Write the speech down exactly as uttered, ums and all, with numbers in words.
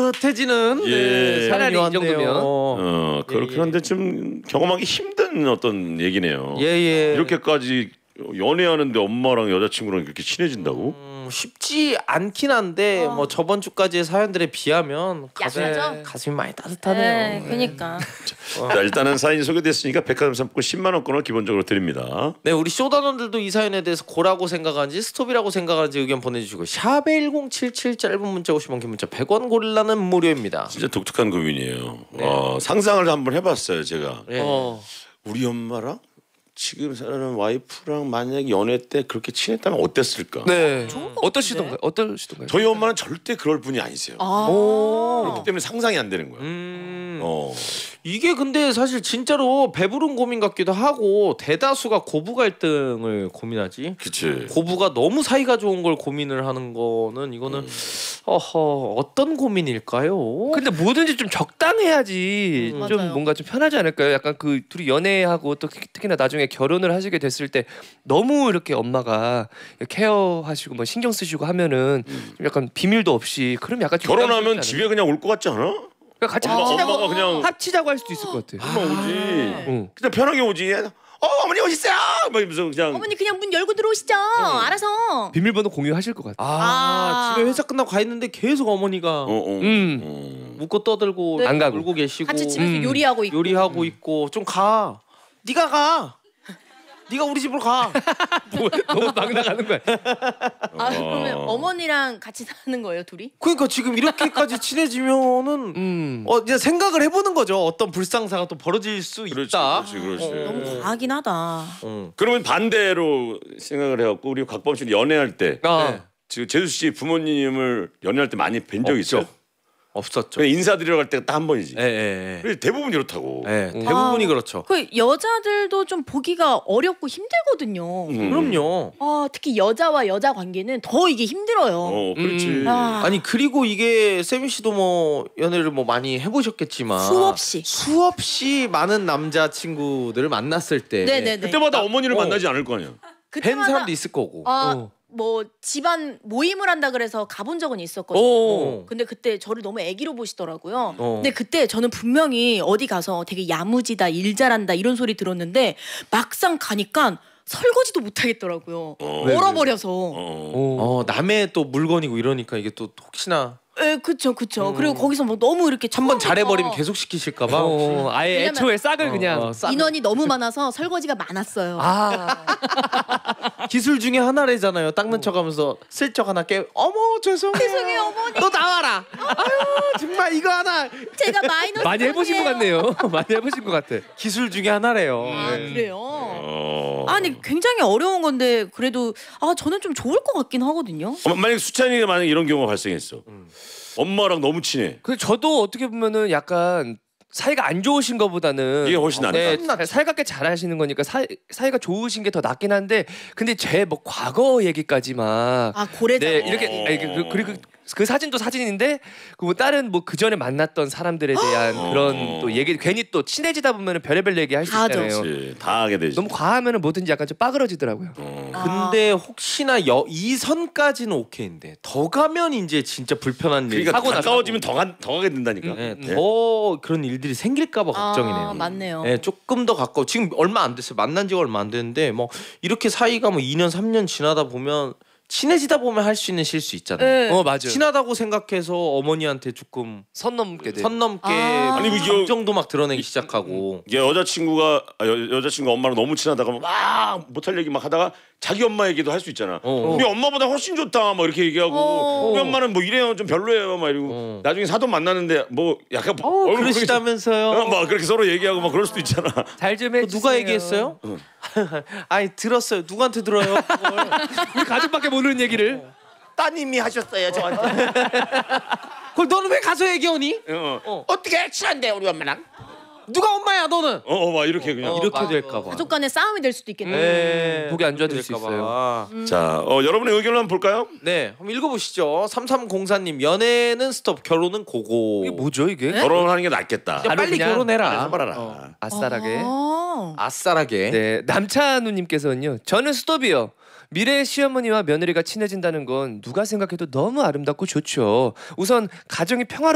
따뜻해지는 예. 네, 차라리 이 정도면. 어 그렇긴 예, 예. 한데 좀 경험하기 힘든 어떤 얘기네요. 예예. 이렇게까지 연애하는데 엄마랑 여자친구랑 그렇게 친해진다고? 음, 쉽지 않긴 한데 어. 뭐 저번 주까지의 사연들에 비하면 가슴, 약하죠? 가슴이 많이 따뜻하네요. 네, 그러니까. 자 일단은 사연이 소개됐으니까 백화점 상품권 십만 원권을 기본적으로 드립니다. 네, 우리 쇼단원들도 이 사연에 대해서 고라고 생각하는지 스톱이라고 생각하는지 의견 보내주시고 샵에 일공칠칠 짧은 문자 오십 원 긴 문자 백 원 고릴라는 무료입니다. 진짜 독특한 고민이에요. 네. 어, 상상을 한번 해봤어요 제가. 네. 어. 우리 엄마랑 지금 사는 와이프랑 만약에 연애 때 그렇게 친했다면 어땠을까? 네. 좋은 것 어떠시던가요? 어떠시던가요? 저희 엄마는 절대 그럴 분이 아니세요. 아. 그렇기 때문에 상상이 안 되는 거예요. 음, 어. 이게 근데 사실 진짜로 배부른 고민 같기도 하고 대다수가 고부 갈등을 고민하지. 그치. 고부가 너무 사이가 좋은 걸 고민을 하는 거는 이거는 음. 어허 어떤 고민일까요? 근데 뭐든지 좀 적당해야지 음. 좀 맞아요. 뭔가 좀 편하지 않을까요? 약간 그 둘이 연애하고 또 특- 특히나 나중에 결혼을 하시게 됐을 때 너무 이렇게 엄마가 케어하시고 뭐 신경 쓰시고 하면은 좀 약간 비밀도 없이 그럼 약간 좀 결혼하면 부담스럽지 않아요? 집에 그냥 올 것 같지 않아? 그러니까 같이 엄마, 합치자고 엄마가 그냥 합치자고 할 수도 있을 것 같아. 엄마 오지. 응. 그냥 편하게 오지. 어 어머니 어디 있어요? 막 이러면서 그냥 어머니 그냥 문 열고 들어오시죠. 알아서. 비밀번호 공유하실 것 같아. 아, 아. 집에 회사 끝나고 가 있는데 계속 어머니가 어, 어. 음. 어. 묻고 떠들고 네. 안 가고. 울고 계시고 같이 집에서 음. 요리하고 있고. 요리하고 있고 좀 가. 네가 가. 네가 우리 집으로 가. 뭐, 너무 막 나가는 거야. 아 그러면 어. 어머니랑 같이 사는 거예요, 둘이? 그러니까 지금 이렇게까지 친해지면은 음. 어 이제 생각을 해보는 거죠. 어떤 불상사가 또 벌어질 수 그렇지, 있다. 그렇지, 그렇지. 어. 너무 과하긴 하다. 응. 그러면 반대로 생각을 해갖고 우리 곽범 씨는 연애할 때 아, 네. 지금 제수 씨 부모님을 연애할 때 많이 뵌 적 없죠. 있어요? 없었죠. 그냥 인사드리러 갈 때가 딱 한 번이지. 예, 예, 그래서 대부분 이렇다고. 예. 예, 음. 대부분이 아. 그렇죠. 그 여자들도 좀 보기가 어렵고 힘들거든요. 음. 그럼요. 아 특히 여자와 여자 관계는 더 이게 힘들어요. 어, 그렇지. 음. 아. 아니 그리고 이게 세미 씨도 뭐 연애를 뭐 많이 해보셨겠지만 수없이. 수없이 많은 남자 친구들을 만났을 때 네네네. 그때마다 어머니를 어. 만나지 않을 거 아니야. 팬 사람도 있을 거고. 아, 어. 뭐 집안 모임을 한다 그래서 가본 적은 있었거든요. 오. 근데 그때 저를 너무 애기로 보시더라고요. 어. 근데 그때 저는 분명히 어디 가서 되게 야무지다, 일 잘한다 이런 소리 들었는데 막상 가니까 설거지도 못 하겠더라고요. 어. 얼어버려서. 어. 어 남의 또 물건이고 이러니까 이게 또 혹시나 예, 그쵸, 그쵸. 음. 그리고 거기서 막 너무 이렇게 한 번 처음부터 잘해버리면 계속 시키실까봐. 어, 아예 왜냐면- 애초에 싹을 어, 그냥. 어, 싹- 인원이 너무 많아서 설거지가 많았어요. 아. 기술 중에 하나래잖아요. 닦는 척하면서 슬쩍 하나 깨. 어머 죄송해요. 죄송해요, 어머니. 너 나와라. 아유 정말 이거 하나 제가 마이너스 많이 해보신 것 분이에요. 같네요. 많이 해보신 것 같아. 기술 중에 하나래요. 아 네. 그래요? 어. 아니 굉장히 어려운 건데 그래도 아 저는 좀 좋을 것 같긴 하거든요. 어, 만약에 수찬이가 만약 이런 경우가 발생했어. 음. 엄마랑 너무 친해. 근데 저도 어떻게 보면은 약간 사이가 안 좋으신 거보다는 이게 훨씬 낫다. 네, 살- 살갑게 잘하시는 거니까 사이 사이가 좋으신 게 더 낫긴 한데 근데 제 뭐 과거 얘기까지 막 아 고래자. 네, 이렇게 아니, 그, 그, 그리고 그 사진도 사진인데 그 뭐 다른 뭐 그 전에 만났던 사람들에 대한 그런 또 얘기 괜히 또 친해지다 보면은 별의별 얘기 할 수 다 하죠. 있잖아요. 그렇지. 다 하게 되지. 너무 과하면은 뭐든지 약간 좀 빠그러지더라고요. 어. 아. 근데 혹시나 여, 이 선까지는 오케이인데 더 가면 이제 진짜 불편한 일. 그러니까 사고 나서. 가까워지면 더, 가, 더 가게 된다니까. 네, 네. 더 그런 일들이 생길까봐 걱정이네요. 아, 맞네요. 네, 조금 더 가까워. 지금 얼마 안 됐어요. 만난 지가 얼마 안 됐는데 뭐 이렇게 사이가 뭐 이 년 삼 년 지나다 보면 친해지다 보면 할 수 있는 실수 있잖아요. 네. 어 맞아요. 친하다고 생각해서 어머니한테 조금 선 넘게 돼. 선 넘게 아. 아니, 뭐 이거- 감정도 막 드러내기 시작하고. 이게 여자친구가 아, 여, 여자친구 엄마랑 너무 친하다가 막 못할 얘기 막 하다가 자기 엄마 얘기도 할 수 있잖아. 어. 우리 엄마보다 훨씬 좋다 막 이렇게 얘기하고 어. 우리 엄마는 뭐 이래요 좀 별로예요 막 이러고 어. 나중에 사돈 만나는데 뭐 약간 어, 얼굴 그러시다면서요. 그렇게- 어, 막 그렇게 서로 얘기하고 막 그럴 수도 있잖아. 잘 좀 해. 누가 얘기했어요? 아니 들었어요. 누구한테 들어요? 그걸? 우리 가족밖에 모르는 얘기를. 따님이 하셨어요 저한테. 그걸 너는 왜 가서 얘기하니? 어, 어. 어떻게 친한데 우리 엄마랑? 누가 엄마야 너는? 어, 어, 막 이렇게 그냥. 이렇게 맞아. 될까봐. 가족 간의 싸움이 될 수도 있겠네요. 네. 보기 안 좋아질 수 될까봐. 자, 어, 여러분의 의견을 한번 볼까요? 네, 한번 읽어보시죠. 삼삼공사님 연애는 스톱, 결혼은 고고. 이게 뭐죠 이게? 네? 결혼하는 게 낫겠다. 야, 빨리 그냥 결혼해라. 해봐라. 어. 아싸라게. 아. 아싸라게. 네, 남찬우님께서는요. 저는 스톱이요. 미래의 시어머니와 며느리가 친해진다는 건 누가 생각해도 너무 아름답고 좋죠. 우선 가정이 평화로